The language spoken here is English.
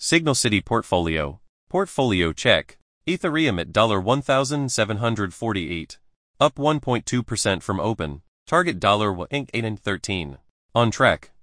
Signal City Portfolio. Portfolio check. Ethereum at $1,748. Up 1.2% from open. Target $8.13. On track.